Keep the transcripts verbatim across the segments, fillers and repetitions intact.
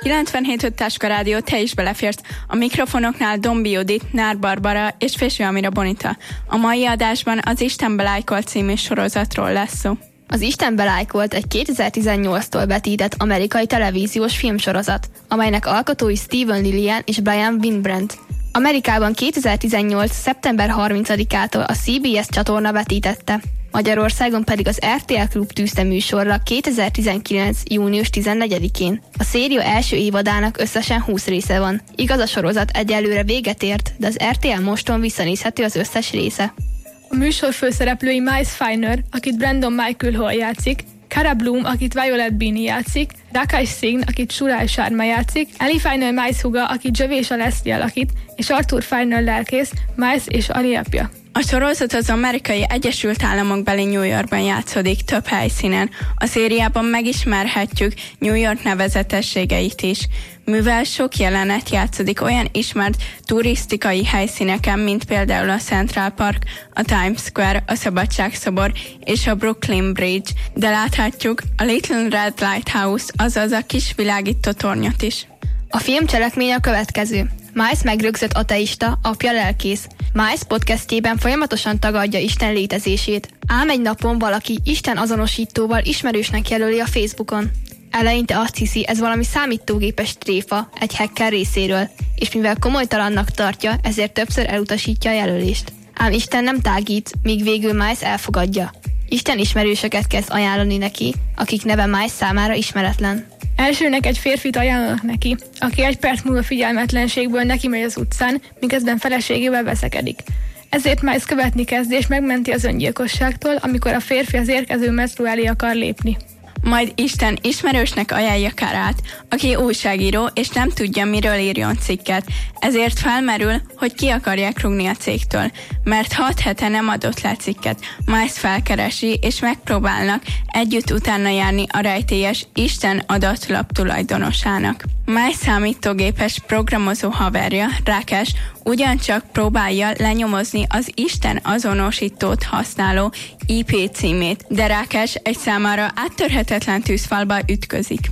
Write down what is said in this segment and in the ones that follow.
kilencvenhét öt Táska Rádió, te is beleférsz. A mikrofonoknál Dombi Judit, Nár Barbara és Fésű Amira Bonita. A mai adásban az Istenbe lájkolt című sorozatról lesz szó. Az Istenbe lájkolt egy kétezer-tizennyolctól vetített amerikai televíziós filmsorozat, amelynek alkotói Steven Lillian és Brian Winbrandt. Amerikában kétezer-tizennyolc. szeptember harmincadikától a cé bé es csatorna vetítette, Magyarországon pedig az er té el Klub tűzte műsorra kétezer-tizenkilenc. június tizennegyedikén. A széria első évadának összesen húsz része van. Igaz, a sorozat egyelőre véget ért, de az er té el Moston visszanézhető az összes része. A műsor főszereplői Miles Feiner, akit Brandon Michael Hall játszik, Cara Bloom, akit Violet Beanie játszik, Rakesh Singh, akit Surai Sharma játszik, Ellie Feiner Miles húga, akit Javisha Leslie alakít, és Arthur Feiner lelkész, Miles és Ali apja. A sorozat az Amerikai Egyesült Államok beli New Yorkban játszódik több helyszínen. A szériában megismerhetjük New York nevezetességeit is, mivel sok jelenet játszódik olyan ismert turisztikai helyszíneken, mint például a Central Park, a Times Square, a Szabadságszobor és a Brooklyn Bridge, de láthatjuk a Little Red Lighthouse, azaz a kis világító tornyot is. A film cselekménye a következő. Miles megrögzött ateista, apja lelkész. Miles podcastjében folyamatosan tagadja Isten létezését, ám egy napon valaki Isten azonosítóval ismerősnek jelöli a Facebookon. Eleinte azt hiszi, ez valami számítógépes tréfa egy hacker részéről, és mivel komolytalannak tartja, ezért többször elutasítja a jelölést. Ám Isten nem tágít, míg végül Miles elfogadja. Isten ismerősöket kezd ajánlani neki, akik neve Miles számára ismeretlen. Elsőnek egy férfit ajánlanak neki, aki egy perc múlva figyelmetlenségből neki megy az utcán, miközben feleségével veszekedik. Ezért Miles követni kezdi és megmenti az öngyilkosságtól, amikor a férfi az érkező metró elé akar lépni. Majd Isten ismerősnek ajánlja Carát, aki újságíró és nem tudja, miről írjon cikket, ezért felmerül, hogy ki akarják rúgni a cégtől, mert hat hete nem adott le cikket. Miles felkeresi és megpróbálnak együtt utána járni a rejtélyes Isten adatlap tulajdonosának. Miles számítógépes programozó haverja, Rakesh, ugyancsak próbálja lenyomozni az Isten azonosítót használó i pé címét, de Rakesh egy számára áttörhetetlen tűzfalba ütközik.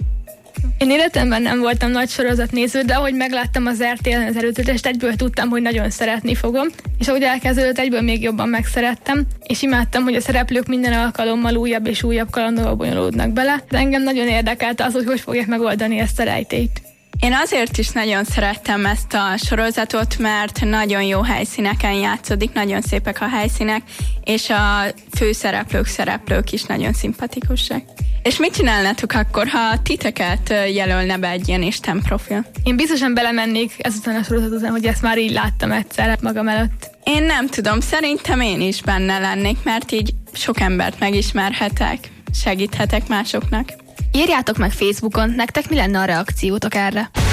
Én életemben nem voltam nagy sorozatnéző, de ahogy megláttam az er té el-en az előzetest, egyből tudtam, hogy nagyon szeretni fogom, és ahogy elkezdődött, egyből még jobban megszerettem, és imádtam, hogy a szereplők minden alkalommal újabb és újabb kalandokba bonyolódnak bele, de engem nagyon érdekelte az, hogy hogy fogják megoldani ezt a rejtélyt. Én azért is nagyon szerettem ezt a sorozatot, mert nagyon jó helyszíneken játszódik, nagyon szépek a helyszínek, és a főszereplők, szereplők is nagyon szimpatikusak. És mit csinálnátok akkor, ha titeket jelölne be egy ilyen Isten profil? Én biztosan belemennék ezután a sorozat után, hogy ezt már így láttam egyszer magam előtt. Én nem tudom, szerintem én is benne lennék, mert így sok embert megismerhetek, segíthetek másoknak. Írjátok meg Facebookon, nektek mi lenne a reakciótok erre?